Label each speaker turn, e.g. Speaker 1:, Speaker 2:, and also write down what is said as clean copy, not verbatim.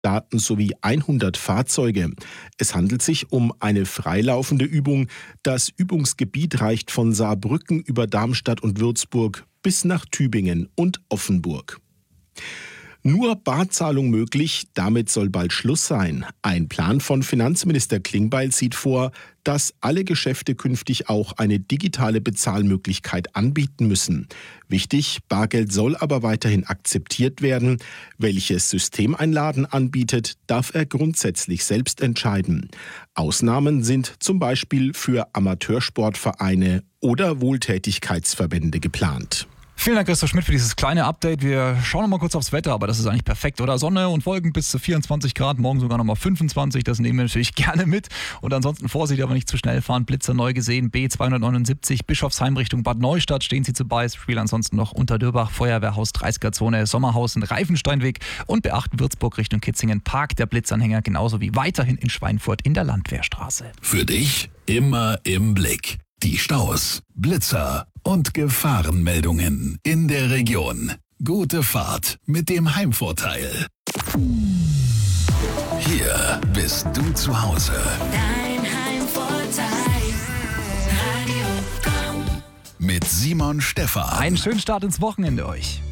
Speaker 1: Daten sowie 100 Fahrzeuge. Es handelt sich um eine freilaufende Übung. Das Übungsgebiet reicht von Saarbrücken über Darmstadt und Würzburg bis nach Tübingen und Offenburg. Nur Barzahlung möglich, damit soll bald Schluss sein. Ein Plan von Finanzminister Klingbeil sieht vor, dass alle Geschäfte künftig auch eine digitale Bezahlmöglichkeit anbieten müssen. Wichtig, Bargeld soll aber weiterhin akzeptiert werden. Welches System ein Laden anbietet, darf er grundsätzlich selbst entscheiden. Ausnahmen sind zum Beispiel für Amateursportvereine oder Wohltätigkeitsverbände geplant.
Speaker 2: Vielen Dank, Christoph Schmidt, für dieses kleine Update. Wir schauen noch mal kurz aufs Wetter, aber das ist eigentlich perfekt, oder? Sonne und Wolken bis zu 24 Grad, morgen sogar noch mal 25, das nehmen wir natürlich gerne mit. Und ansonsten Vorsicht, aber nicht zu schnell fahren. Blitzer neu gesehen, B279, Bischofsheim Richtung Bad Neustadt, stehen Sie zu Beispiel. Ansonsten noch Unterdürbach, Feuerwehrhaus, 30er-Zone, Sommerhausen, Reifensteinweg und beachten Würzburg Richtung Kitzingen, Park der Blitzanhänger, genauso wie weiterhin in Schweinfurt in der Landwehrstraße.
Speaker 3: Für dich immer im Blick. Die Staus, Blitzer und Gefahrenmeldungen in der Region. Gute Fahrt mit dem Heimvorteil. Hier bist du zu Hause.
Speaker 4: Dein Heimvorteil. Radio Komm.
Speaker 3: Mit Simon Stephan.
Speaker 2: Einen schönen Start ins Wochenende euch.